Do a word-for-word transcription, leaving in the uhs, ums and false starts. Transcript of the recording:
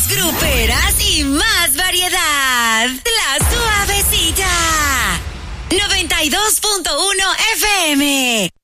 más gruperas y más variedad. La Suavecita. noventa y dos punto uno F M.